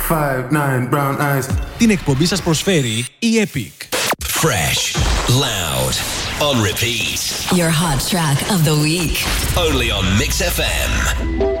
5'9" brown eyes. Την εκπομπή σας προσφέρει η Epic. Fresh, loud, on repeat. Your hot track of the week. Only on Mix FM.